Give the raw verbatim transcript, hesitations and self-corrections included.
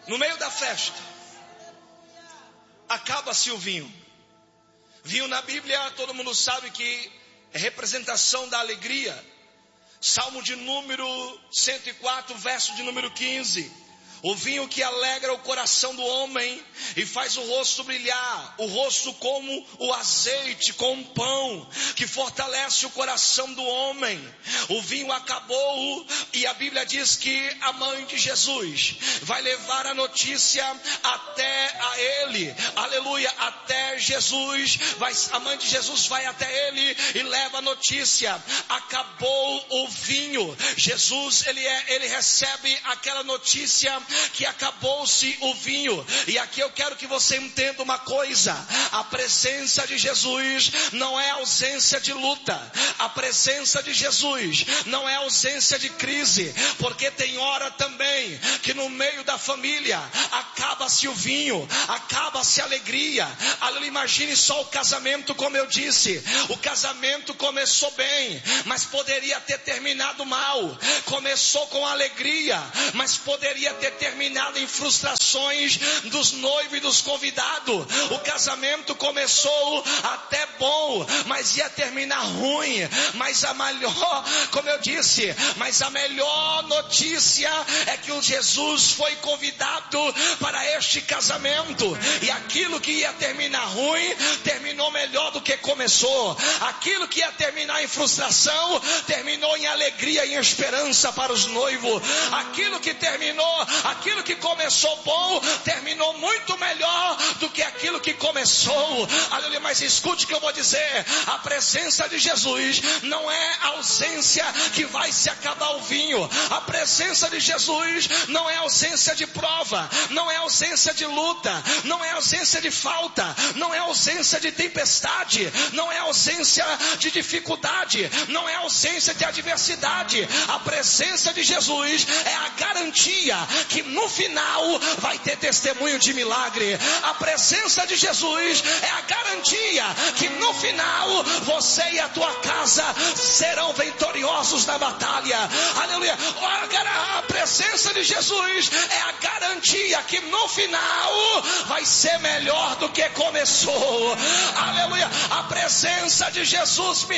No meio da festa, acaba-se o vinho. Vinho na Bíblia, todo mundo sabe que é representação da alegria. Salmo de número cento e quatro, verso de número quinze. O vinho que alegra o coração do homem e faz o rosto brilhar, o rosto como o azeite com o pão, que fortalece o coração do homem. O vinho acabou e a Bíblia diz que a mãe de Jesus vai levar a notícia até a ele, aleluia, até Jesus, vai, a mãe de Jesus vai até ele e leva a notícia, acabou o vinho. Jesus, ele, é, ele recebe aquela notícia que acabou-se o vinho. E aqui eu quero que você entenda uma coisa: a presença de Jesus não é ausência de luta, a presença de Jesus não é ausência de crise, porque tem hora também que no meio da família acaba-se o vinho, acaba-se a alegria. Imagine só o casamento, como eu disse, o casamento começou bem, mas poderia ter terminado mal. Começou com alegria, mas poderia ter terminado em frustrações dos noivos e dos convidados. O casamento começou até bom, mas ia terminar ruim. Mas a melhor, como eu disse, mas a melhor notícia é que o Jesus foi convidado para este casamento, e aquilo que ia terminar ruim terminou melhor do que começou. Aquilo que ia terminar em frustração terminou em alegria e em esperança para os noivos. Aquilo que terminou, aquilo que começou bom terminou muito melhor do que aquilo que começou. Aleluia. Mas escute o que eu vou dizer: a presença de Jesus não é ausência que vai se acabar o vinho. A presença de Jesus não é ausência de prova, não é ausência de luta, não é ausência de falta, não é ausência de tempestade, não é ausência de dificuldade, não é ausência de adversidade. A presença de Jesus é a garantia que no final vai ter testemunho de milagre. A presença de Jesus é a garantia que no final você e a tua casa serão vitoriosos na batalha. Aleluia. A presença de Jesus é a garantia que no final vai ser melhor do que começou. Aleluia. A presença de Jesus me